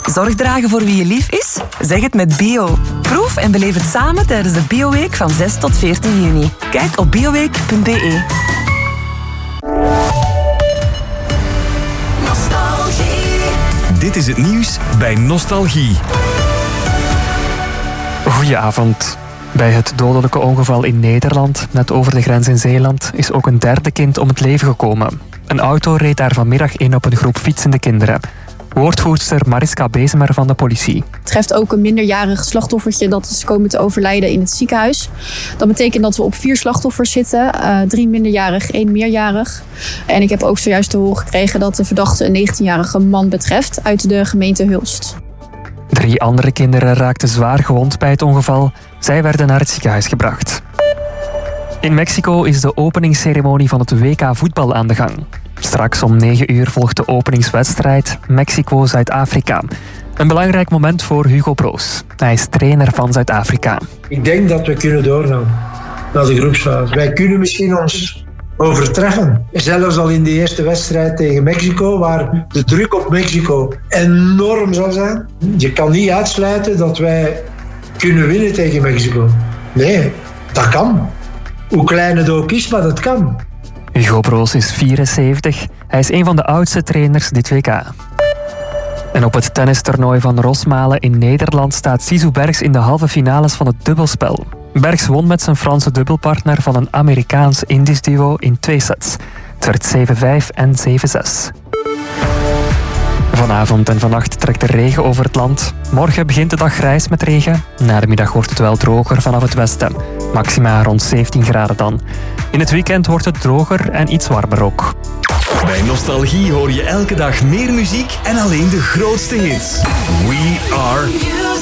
Zorg dragen voor wie je lief is? Zeg het met Bio. Proef en beleef het samen tijdens de Bioweek van 6 tot 14 juni. Kijk op bioweek.be. Dit is het nieuws bij Nostalgie. Goedenavond. Bij het dodelijke ongeval in Nederland, net over de grens in Zeeland, is ook een derde kind om het leven gekomen. Een auto reed daar vanmiddag in op een groep fietsende kinderen. Woordvoerster Mariska Bezemer van de politie. Het treft ook een minderjarig slachtoffertje dat is komen te overlijden in het ziekenhuis. Dat betekent dat we op 4 slachtoffers zitten. 3 minderjarig, 1 meerjarig. En ik heb ook zojuist te horen gekregen dat de verdachte een 19-jarige man betreft uit de gemeente Hulst. 3 andere kinderen raakten zwaar gewond bij het ongeval. Zij werden naar het ziekenhuis gebracht. In Mexico is de openingsceremonie van het WK voetbal aan de gang. Straks om 9 uur volgt de openingswedstrijd Mexico-Zuid-Afrika. Een belangrijk moment voor Hugo Broos. Hij is trainer van Zuid-Afrika. Ik denk dat we kunnen doorgaan naar de groepsfase. Wij kunnen misschien ons overtreffen. Zelfs al in de eerste wedstrijd tegen Mexico, waar de druk op Mexico enorm zal zijn. Je kan niet uitsluiten dat wij kunnen winnen tegen Mexico. Nee, dat kan. Hoe klein het ook is, maar dat kan. Hugo Broos is 74. Hij is een van de oudste trainers dit WK. En op het tennistoernooi van Rosmalen in Nederland staat Zizou Bergs in de halve finales van het dubbelspel. Bergs won met zijn Franse dubbelpartner van een Amerikaans-Indisch duo in 2 sets. Het werd 7-5 en 7-6. Vanavond en vannacht trekt de regen over het land. Morgen begint de dag grijs met regen. Na de middag wordt het wel droger vanaf het westen. Maxima rond 17 graden dan. In het weekend wordt het droger en iets warmer ook. Bij Nostalgie hoor je elke dag meer muziek en alleen de grootste hits. We are